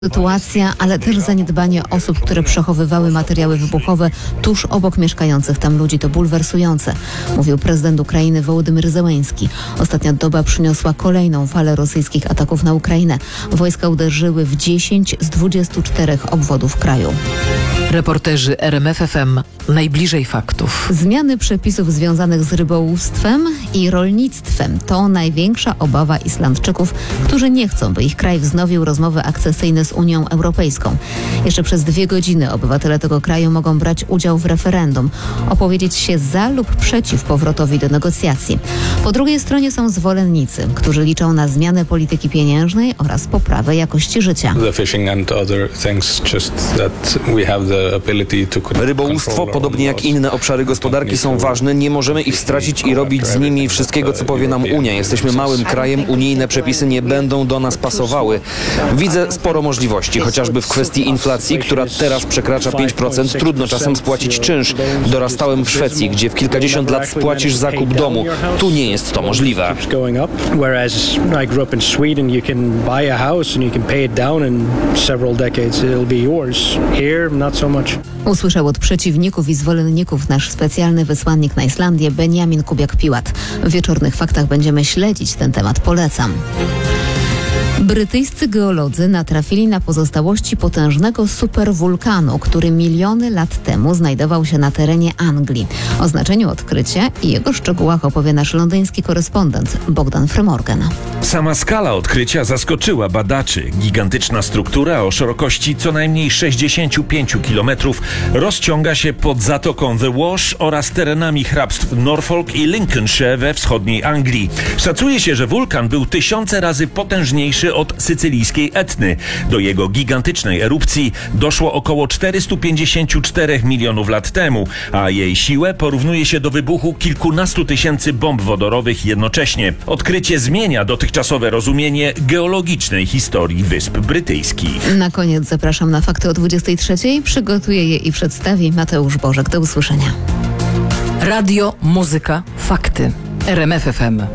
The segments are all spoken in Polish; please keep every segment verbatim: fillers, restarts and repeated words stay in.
Sytuacja, ale też zaniedbanie osób, które przechowywały materiały wybuchowe tuż obok mieszkających tam ludzi, to bulwersujące, mówił prezydent Ukrainy Wołodymyr Zełenski. Ostatnia doba przyniosła kolejną falę rosyjskich ataków na Ukrainę. Wojska uderzyły w dziesięć z dwudziestu czterech obwodów kraju. Reporterzy R M F F M najbliżej faktów. Zmiany przepisów związanych z rybołówstwem i rolnictwem to największa obawa Islandczyków, którzy nie chcą, by ich kraj wznowił rozmowy akcesyjne z Unią Europejską. Jeszcze przez dwie godziny obywatele tego kraju mogą brać udział w referendum, opowiedzieć się za lub przeciw powrotowi do negocjacji. Po drugiej stronie są zwolennicy, którzy liczą na zmianę polityki pieniężnej oraz poprawę jakości życia. Rybołówstwo, podobnie jak inne obszary gospodarki, są ważne. Nie możemy ich stracić i robić z nimi wszystkiego, co powie nam Unia. Jesteśmy małym krajem, unijne przepisy nie będą do nas pasowały. Widzę sporo możliwości, chociażby w kwestii inflacji, która teraz przekracza pięć procent. Trudno czasem spłacić czynsz. Dorastałem w Szwecji, gdzie w kilkadziesiąt lat spłacisz zakup domu. Tu nie jest to możliwe. Usłyszał od przeciwników i zwolenników nasz specjalny wysłannik na Islandię Benjamin Kubiak-Piłat. W wieczornych faktach będziemy śledzić ten temat. Polecam. Brytyjscy geolodzy natrafili na pozostałości potężnego superwulkanu, który miliony lat temu znajdował się na terenie Anglii. O znaczeniu odkrycia i jego szczegółach opowie nasz londyński korespondent Bogdan Frymorgan. Sama skala odkrycia zaskoczyła badaczy. Gigantyczna struktura o szerokości co najmniej sześćdziesiąt pięć kilometrów rozciąga się pod zatoką The Wash oraz terenami hrabstw Norfolk i Lincolnshire we wschodniej Anglii. Szacuje się, że wulkan był tysiące razy potężniejszy od sycylijskiej Etny. Do jego gigantycznej erupcji doszło około czterysta pięćdziesiąt cztery milionów lat temu, a jej siłę porównuje się do wybuchu kilkunastu tysięcy bomb wodorowych jednocześnie. Odkrycie zmienia dotychczasowe rozumienie geologicznej historii Wysp Brytyjskich. Na koniec zapraszam na fakty o dwudziestej trzeciej. Przygotuje je i przedstawi Mateusz Bożek. Do usłyszenia. Radio, muzyka, fakty. R M F F M.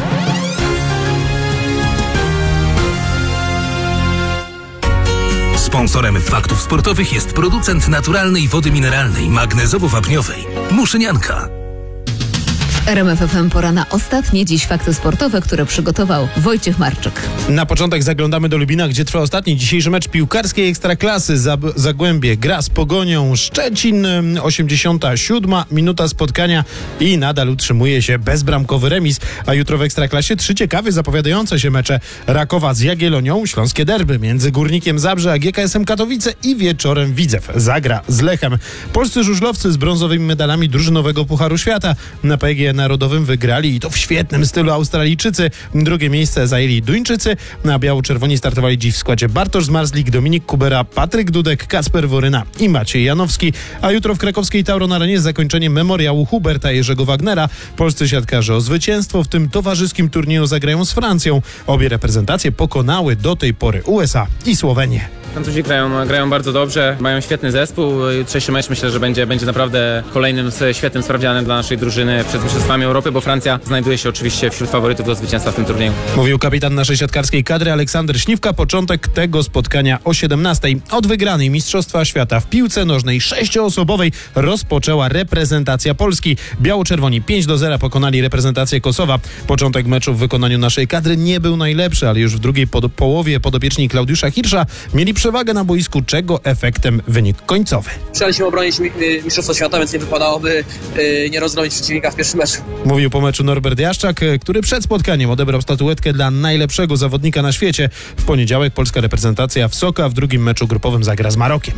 Sponsorem faktów sportowych jest producent naturalnej wody mineralnej magnezowo-wapniowej Muszynianka. R M F F M pora na ostatnie dziś fakty sportowe, które przygotował Wojciech Marczyk. Na początek zaglądamy do Lubina, gdzie trwa ostatni dzisiejszy mecz piłkarskiej Ekstraklasy. Zab- Zagłębie gra z Pogonią Szczecin. osiemdziesiąta siódma minuta spotkania i nadal utrzymuje się bezbramkowy remis. A jutro w Ekstraklasie trzy ciekawe zapowiadające się mecze. Rakowa z Jagiellonią, śląskie derby między Górnikiem Zabrze a G K S-em Katowice i wieczorem Widzew zagra z Lechem. Polscy żużlowcy z brązowymi medalami drużynowego Pucharu Świata na P G Narodowym wygrali i to w świetnym stylu Australijczycy. Drugie miejsce zajęli Duńczycy. Na biało-czerwoni startowali dziś w składzie Bartosz Zmarzlik, Dominik Kubera, Patryk Dudek, Kacper Woryna i Maciej Janowski. A jutro w krakowskiej Tauron Arenie zakończenie memoriału Huberta Jerzego Wagnera. Polscy siatkarze o zwycięstwo w tym towarzyskim turnieju zagrają z Francją. Obie reprezentacje pokonały do tej pory U S A i Słowenię. Francuzi grają, grają bardzo dobrze, mają świetny zespół. Jutrzejszy mecz myślę, że będzie, będzie naprawdę kolejnym świetnym sprawdzianem dla naszej drużyny przed mistrzostwami Europy, bo Francja znajduje się oczywiście wśród faworytów do zwycięstwa w tym turnieju. Mówił kapitan naszej siatkarskiej kadry Aleksander Śliwka. Początek tego spotkania o siedemnastej. Od wygranej Mistrzostwa Świata w piłce nożnej sześcioosobowej rozpoczęła reprezentacja Polski. Biało-czerwoni pięć do zera pokonali reprezentację Kosowa. Początek meczu w wykonaniu naszej kadry nie był najlepszy, ale już w drugiej pod- połowie podopieczni Klaudiusza Hirsza mieli przewagę na boisku, czego efektem wynik końcowy. Chcieliśmy obronić Mistrzostwo Świata, więc nie wypadałoby yy, nie rozgromić przeciwnika w pierwszym meczu. Mówił po meczu Norbert Jaszczak, który przed spotkaniem odebrał statuetkę dla najlepszego zawodnika na świecie. W poniedziałek polska reprezentacja w Soka w drugim meczu grupowym zagra z Marokiem.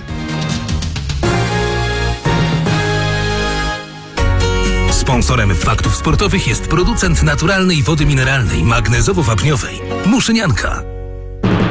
Sponsorem faktów sportowych jest producent naturalnej wody mineralnej magnezowo-wapniowej Muszynianka.